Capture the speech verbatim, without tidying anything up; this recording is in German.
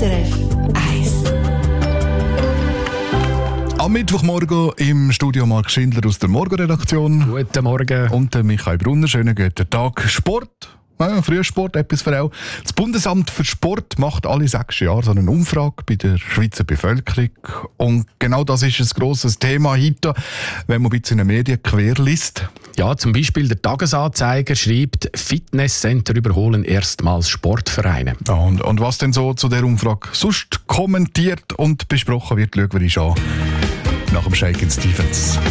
S R F eins. Am Mittwochmorgen im Studio Marc Schindler aus der Morgenredaktion. Guten Morgen. Und der Michael Brunner. Schönen guten Tag. Sport. Ja, Frühsport, etwas für auch. Das Bundesamt für Sport macht alle sechs Jahre so eine Umfrage bei der Schweizer Bevölkerung. Und genau das ist ein grosses Thema heute, wenn man ein bisschen in den Medien quer liest. Ja, zum Beispiel der Tagesanzeiger schreibt, Fitnesscenter überholen erstmals Sportvereine. Ja, und, und was denn so zu der Umfrage sonst kommentiert und besprochen wird, schauen wir uns an nach dem Shakin' Stevens.